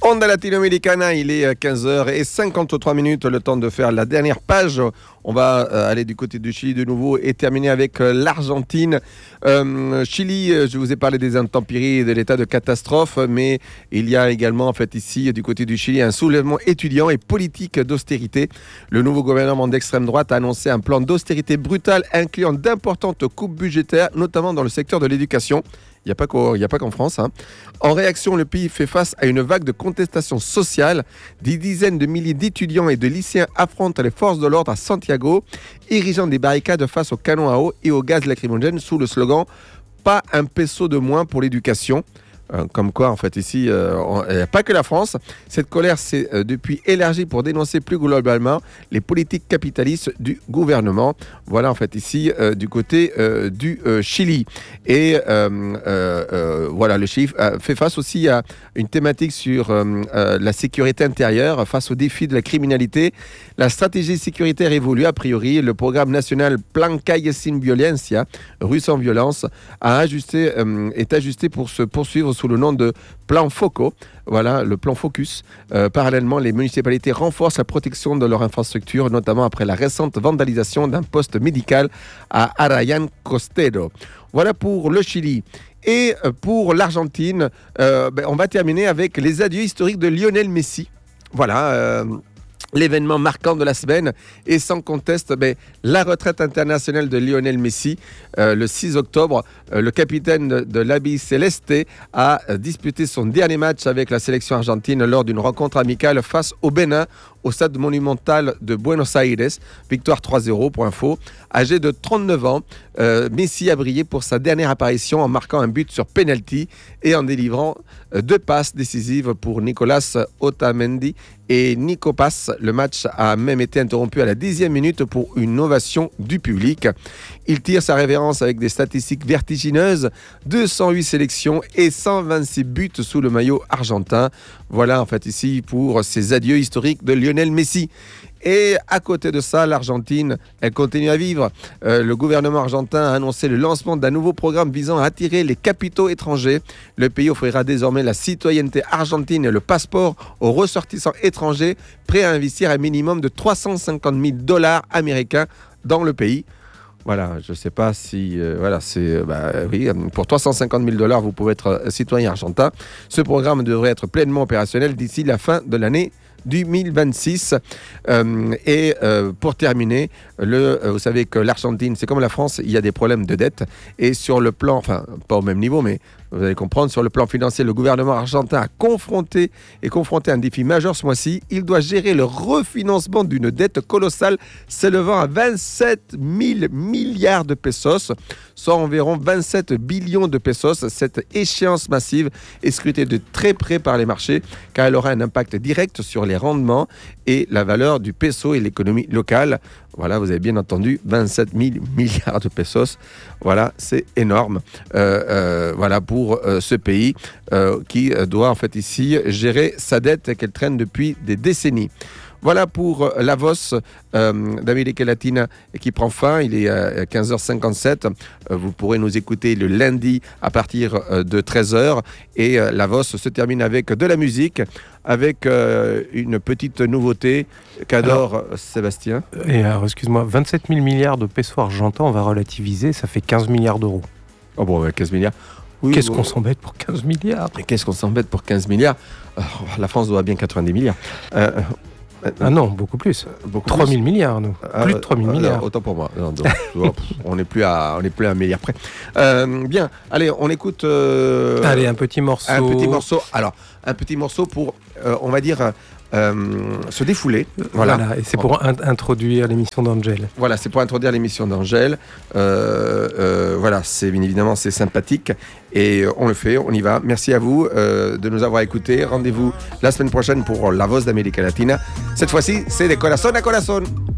Onda Latinoamericana, il est 15h53, le temps de faire la dernière page. On va aller du côté du Chili de nouveau et terminer avec l'Argentine. Chili, je vous ai parlé des intempéries et de l'état de catastrophe, mais il y a également en fait ici du côté du Chili un soulèvement étudiant et politique d'austérité. Le nouveau gouvernement d'extrême droite a annoncé un plan d'austérité brutal incluant d'importantes coupes budgétaires, notamment dans le secteur de l'éducation. Il n'y a pas qu'en France. En réaction, le pays fait face à une vague de contestation sociale. Des dizaines de milliers d'étudiants et de lycéens affrontent les forces de l'ordre à Santiago, érigeant des barricades face aux canons à eau et aux gaz lacrymogènes sous le slogan « Pas un peso de moins pour l'éducation ». Comme quoi, en fait, ici, il n'y a pas que la France. Cette colère s'est depuis élargie pour dénoncer plus globalement les politiques capitalistes du gouvernement. Voilà, en fait, ici, du côté du Chili. Et voilà, le Chili fait face aussi à une thématique sur la sécurité intérieure face au défi de la criminalité. La stratégie sécuritaire évolue. A priori, le programme national Plan Calle Sin Violencia, rue sans violence, est ajusté pour se poursuivre sous le nom de Plan Foco, voilà, le plan Focus. Parallèlement, les municipalités renforcent la protection de leur infrastructure, notamment après la récente vandalisation d'un poste médical à Arrayán Costero. Voilà pour le Chili. Et pour l'Argentine, on va terminer avec les adieux historiques de Lionel Messi. Voilà. L'événement marquant de la semaine et sans conteste, la retraite internationale de Lionel Messi. Le 6 octobre, le capitaine de l'Albi Celeste a disputé son dernier match avec la sélection argentine lors d'une rencontre amicale face au Bénin au stade monumental de Buenos Aires. Victoire 3-0 pour info. Âgé de 39 ans, Messi a brillé pour sa dernière apparition en marquant un but sur penalty et en délivrant 2 passes décisives pour Nicolas Otamendi et Nico Paz. Le match a même été interrompu à la 10e minute pour une ovation du public. Il tire sa révérence avec des statistiques vertigineuses, 208 sélections et 126 buts sous le maillot argentin. Voilà en fait ici pour ces adieux historiques de Lionel Messi. Et à côté de ça, l'Argentine, elle continue à vivre. Le gouvernement argentin a annoncé le lancement d'un nouveau programme visant à attirer les capitaux étrangers. Le pays offrira désormais la citoyenneté argentine et le passeport aux ressortissants étrangers prêts à investir un minimum de $350,000 américains dans le pays. Voilà, je ne sais pas si... oui, pour $350,000, vous pouvez être citoyen argentin. Ce programme devrait être pleinement opérationnel d'ici la fin de l'année 2026. Pour terminer, vous savez que l'Argentine, c'est comme la France, il y a des problèmes de dette. Et sur le plan, enfin, pas au même niveau, mais vous allez comprendre, sur le plan financier, le gouvernement argentin a confronté un défi majeur ce mois-ci. Il doit gérer le refinancement d'une dette colossale s'élevant à 27 000 milliards de pesos, soit environ 27 billions de pesos. Cette échéance massive est scrutée de très près par les marchés, car elle aura un impact direct sur les rendements et la valeur du peso et l'économie locale. Voilà, vous avez bien entendu, 27 000 milliards de pesos. Voilà, c'est énorme. Voilà pour ce pays qui doit en fait ici gérer sa dette qu'elle traîne depuis des décennies. Voilà pour Lavos d'Amérique latine qui prend fin. Il est 15h57. Vous pourrez nous écouter le lundi à partir de 13h. Et Lavos se termine avec de la musique, avec une petite nouveauté qu'adore Sébastien. Et alors, excuse-moi, 27 000 milliards de pesos argentins, on va relativiser, ça fait 15 milliards d'euros. Oh bon, 15 milliards. Oui, qu'est-ce qu'on s'embête pour 15 milliards ? Et qu'est-ce qu'on s'embête pour 15 milliards ? La France doit bien 90 milliards. Ah non, beaucoup plus. 3 000 milliards, nous. Plus de 3 000 milliards. Autant pour moi. Non, on n'est plus à un milliard près. Bien, allez, on écoute... Allez, un petit morceau. Alors, un petit morceau pour, on va dire... se défouler. Voilà, et c'est pour introduire l'émission d'Angèle. Voilà, c'est pour introduire l'émission d'Angèle. Voilà, c'est bien évidemment, c'est sympathique. Et on le fait, on y va. Merci à vous de nous avoir écoutés. Rendez-vous la semaine prochaine pour La Voz d'América Latina. Cette fois-ci, c'est de corazón a corazón.